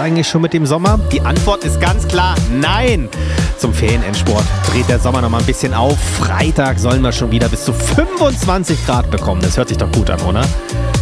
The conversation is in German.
eigentlich schon mit dem Sommer? Die Antwort ist ganz klar nein. Zum Ferienendsport dreht der Sommer noch mal ein bisschen auf. Freitag sollen wir schon wieder bis zu 25 Grad bekommen. Das hört sich doch gut an, oder?